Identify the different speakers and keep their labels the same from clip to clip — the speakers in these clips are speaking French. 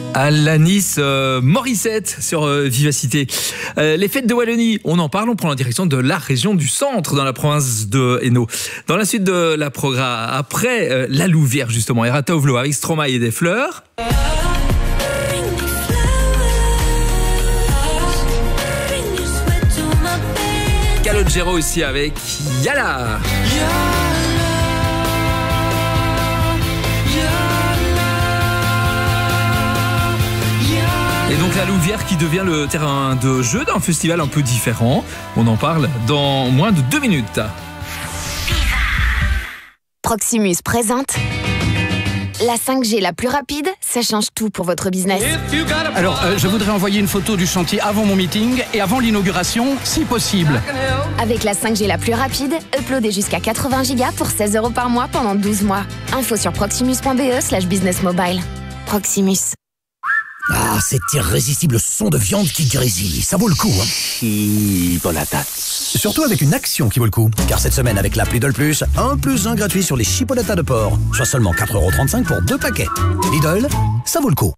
Speaker 1: Alanis Morissette sur Vivacité. Les fêtes de Wallonie, on en parle, on prend la direction de la région du centre dans la province de Hainaut. Dans la suite de la programme, après la Louvière justement, et Ratovlo avec Stromae et des fleurs. Calogero aussi avec Yala. Et donc la Louvière qui devient le terrain de jeu d'un festival un peu différent. On en parle dans moins de 2 minutes.
Speaker 2: Proximus présente la 5G la plus rapide, ça change tout pour votre business.
Speaker 3: Alors, je voudrais envoyer une photo du chantier avant mon meeting et avant l'inauguration, si possible.
Speaker 2: Avec la 5G la plus rapide, uploadez jusqu'à 80 Go pour 16 € par mois pendant 12 mois. Info sur proximus.be/businessmobile. Proximus.
Speaker 4: Ah, cet irrésistible son de viande qui grésille, ça vaut le coup, hein.
Speaker 5: Chipolata.
Speaker 4: Surtout avec une action qui vaut le coup. Car cette semaine, avec l'appli Lidl+, 1+1 gratuit sur les chipolatas de porc. Soit seulement 4,35 € pour 2 paquets. Lidl, ça vaut le coup.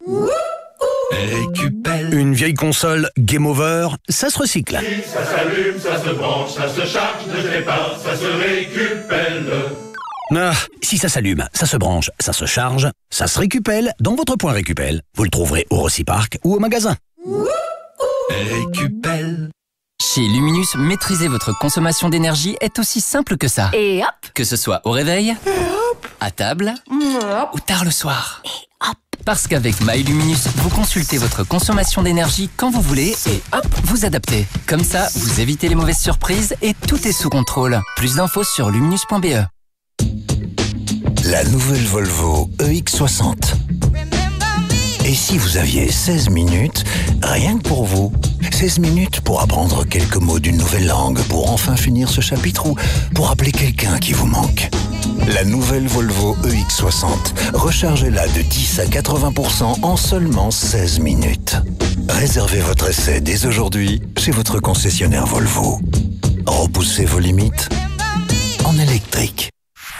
Speaker 5: Récupère.
Speaker 4: Une vieille console Game Over, ça se recycle.
Speaker 6: Ça s'allume, ça se branche, ça se charge, ne sais pas, ça se récupère.
Speaker 4: Ah, si ça s'allume, ça se branche, ça se charge, ça se récupère dans votre point Récupel. Vous le trouverez au Reciparc ou au magasin.
Speaker 5: Récupère.
Speaker 7: Chez Luminus, maîtriser votre consommation d'énergie est aussi simple que ça.
Speaker 2: Et hop.
Speaker 7: Que ce soit au réveil, à table ou tard le soir. Parce qu'avec MyLuminus, vous consultez votre consommation d'énergie quand vous voulez et hop, vous adaptez. Comme ça, vous évitez les mauvaises surprises et tout est sous contrôle. Plus d'infos sur luminus.be.
Speaker 5: La nouvelle Volvo EX60. Et si vous aviez 16 minutes, rien que pour vous, 16 minutes pour apprendre quelques mots d'une nouvelle langue, pour enfin finir ce chapitre ou pour appeler quelqu'un qui vous manque. La nouvelle Volvo EX60, rechargez-la de 10 à 80% en seulement 16 minutes. Réservez votre essai dès aujourd'hui chez votre concessionnaire Volvo. Repoussez vos limites en électrique.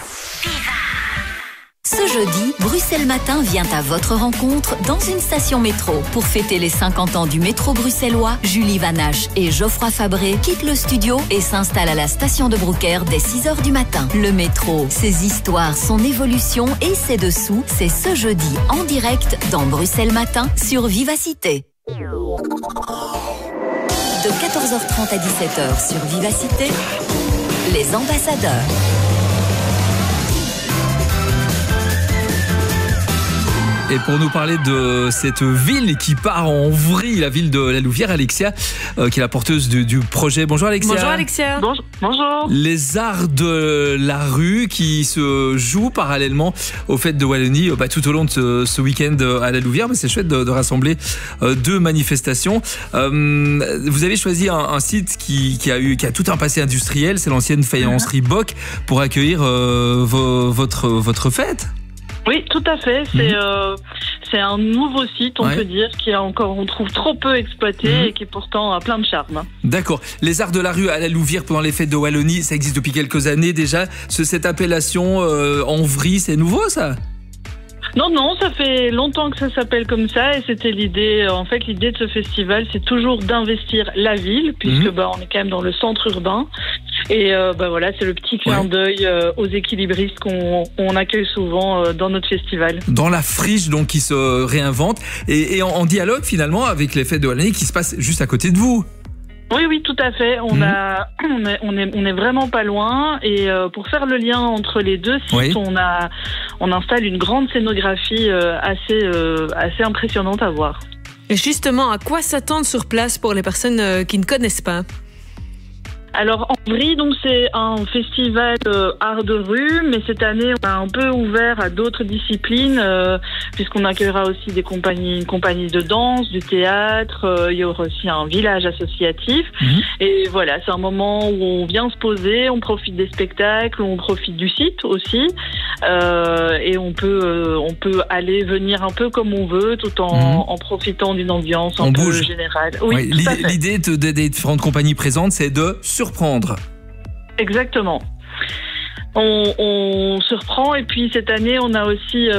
Speaker 8: Ce jeudi, Bruxelles Matin vient à votre rencontre dans une station métro. Pour fêter les 50 ans du métro bruxellois, Julie Vanache et Geoffroy Fabré quittent le studio et s'installent à la station de Brouckère dès 6h du matin. Le métro, ses histoires, son évolution et ses dessous, c'est ce jeudi en direct dans Bruxelles Matin sur Vivacité. De 14h30 à 17h sur Vivacité, les ambassadeurs.
Speaker 1: Et pour nous parler de cette ville qui part en vrille, la ville de la Louvière, Alexia, qui est la porteuse du projet. Bonjour Alexia.
Speaker 9: Bonjour Alexia. Bonjour.
Speaker 1: Les arts de la rue qui se jouent parallèlement aux fêtes de Wallonie tout au long de ce week-end à la Louvière. Mais c'est chouette de rassembler 2 manifestations. Vous avez choisi un site qui a tout un passé industriel, c'est l'ancienne faïencerie Bock, pour accueillir votre fête.
Speaker 9: Oui, tout à fait. C'est un nouveau site, on peut dire, on trouve trop peu exploité et qui pourtant a plein de charme.
Speaker 1: D'accord. Les arts de la rue à la Louvière pendant les fêtes de Wallonie, ça existe depuis quelques années déjà. Cette appellation en vrille, c'est nouveau ça ?
Speaker 9: Non, ça fait longtemps que ça s'appelle comme ça et c'était l'idée. En fait, l'idée de ce festival, c'est toujours d'investir la ville, puisque on est quand même dans le centre urbain. Et voilà, c'est le petit clin d'œil aux équilibristes qu'on accueille souvent dans notre festival. Dans la friche donc qui se réinvente et en dialogue finalement avec les fêtes de Wallonie qui se passent juste à côté de vous. Oui, tout à fait. On est vraiment pas loin et pour faire le lien entre les deux sites, on installe une grande scénographie assez impressionnante à voir.
Speaker 10: Et justement, à quoi s'attendre sur place pour les personnes qui ne connaissent pas ?
Speaker 9: Alors, en vrille, donc c'est un festival art de rue, mais cette année, on a un peu ouvert à d'autres disciplines, puisqu'on accueillera aussi une compagnie de danse, du théâtre, il y aura aussi un village associatif. Et voilà, c'est un moment où on vient se poser, on profite des spectacles, on profite du site aussi, et on peut aller venir un peu comme on veut, tout en profitant d'une ambiance un peu générale. Oui,
Speaker 1: l'idée des différentes compagnies présentes, c'est de surprendre.
Speaker 9: Exactement. On se reprend et puis cette année on a aussi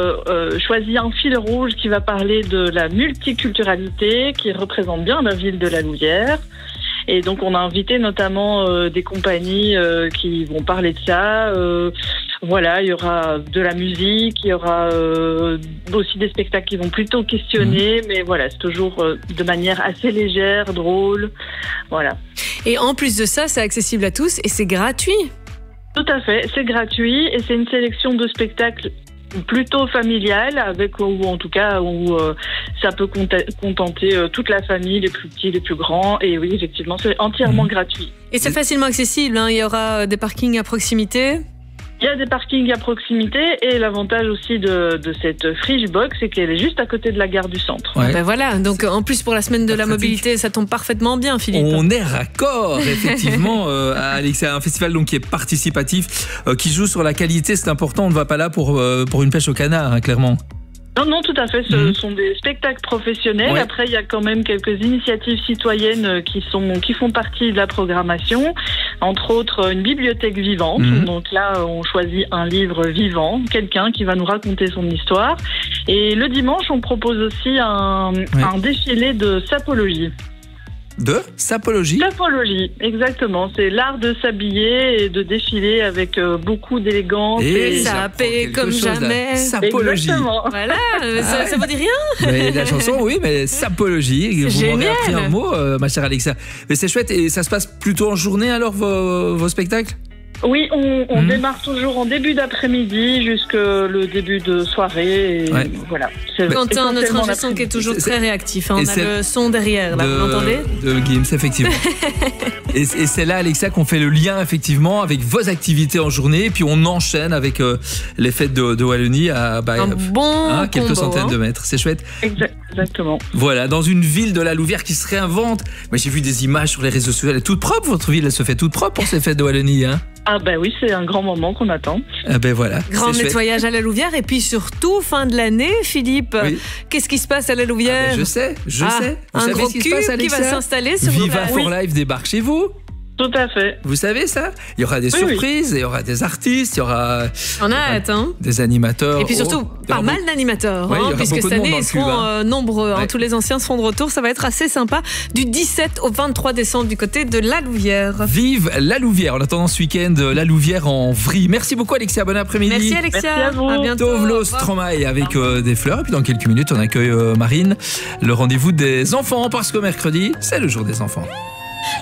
Speaker 9: choisi un fil rouge qui va parler de la multiculturalité qui représente bien la ville de La Louvière. Et donc on a invité notamment des compagnies qui vont parler de ça. Voilà, il y aura de la musique, il y aura aussi des spectacles qui vont plutôt questionner, mais voilà, c'est toujours de manière assez légère, drôle, voilà.
Speaker 10: Et en plus de ça, c'est accessible à tous et c'est gratuit.
Speaker 9: Tout à fait, c'est gratuit et c'est une sélection de spectacles plutôt familial, avec ou en tout cas où ça peut contenter toute la famille, les plus petits, les plus grands. Et oui, effectivement, c'est entièrement gratuit.
Speaker 10: Et c'est facilement accessible, hein. Il y aura des parkings à proximité.
Speaker 9: Il y a des parkings à proximité et l'avantage aussi de cette Friche Box, c'est qu'elle est juste à côté de la gare du centre.
Speaker 10: Ouais. Ben voilà, donc en plus pour la semaine de la mobilité, ça tombe parfaitement bien, Philippe.
Speaker 1: On est raccord, effectivement, Alex. C'est un festival donc qui est participatif, qui joue sur la qualité, c'est important. On ne va pas là pour une pêche au canard, hein, clairement.
Speaker 9: Non, tout à fait. Ce sont des spectacles professionnels. Ouais. Après, il y a quand même quelques initiatives citoyennes qui font partie de la programmation. Entre autres, une bibliothèque vivante. Donc là, on choisit un livre vivant, quelqu'un qui va nous raconter son histoire. Et le dimanche, on propose aussi un défilé de sapologie.
Speaker 1: De sapologie?
Speaker 9: Sapologie, exactement. C'est l'art de s'habiller et de défiler avec beaucoup d'élégance.
Speaker 10: Et sapé comme jamais.
Speaker 1: Sapologie.
Speaker 9: Exactement.
Speaker 10: Voilà, ça vous dit rien?
Speaker 1: Mais la chanson, oui, mais sapologie. Vous m'aurez appris un mot, ma chère Alexa. Mais c'est chouette. Et ça se passe plutôt en journée alors, vos spectacles?
Speaker 9: Oui, on démarre toujours en début d'après-midi jusqu'au le début de soirée. Et voilà.
Speaker 10: Quentin, notre ingé son qui est toujours très réactif. Hein. On a le son derrière, là, vous l'entendez?
Speaker 1: De Gims, effectivement. et c'est là, Alexa, qu'on fait le lien, effectivement, avec vos activités en journée. Et puis on enchaîne avec les fêtes de Wallonie à quelques centaines de mètres. C'est chouette.
Speaker 9: Exactement.
Speaker 1: Voilà, dans une ville de La Louvière qui se réinvente. Mais j'ai vu des images sur les réseaux sociaux. Elle est toute propre, votre ville. Elle se fait toute propre pour ces fêtes de Wallonie, hein?
Speaker 9: Ah ben oui, c'est un grand moment qu'on attend.
Speaker 1: Ah ben voilà.
Speaker 10: Grand nettoyage à La Louvière et puis surtout fin de l'année, Philippe. Oui. Qu'est-ce qui se passe à La Louvière?
Speaker 1: Je sais. Vous
Speaker 10: un
Speaker 1: savez
Speaker 10: gros
Speaker 1: ce qui se passe, Alexa?
Speaker 10: Qui va s'installer sur
Speaker 1: Viva for Life débarque chez vous.
Speaker 9: Tout à fait.
Speaker 1: Vous savez ça? Il y aura des surprises, il y aura des artistes, il y aura des animateurs.
Speaker 10: Et puis surtout, pas mal d'animateurs, puisque cette année, ils seront nombreux. Tous les anciens seront de retour, ça va être assez sympa. Du 17 au 23 décembre du côté de La Louvière.
Speaker 1: Vive La Louvière. En attendant ce week-end, La Louvière en vrille. Merci beaucoup, Alexia. Bon après-midi.
Speaker 10: Merci, Alexia. Merci à vous. À bientôt.
Speaker 1: Tovlo Stromae avec des fleurs. Et puis dans quelques minutes, on accueille Marine. Le rendez-vous des enfants, parce que mercredi, c'est le jour des enfants.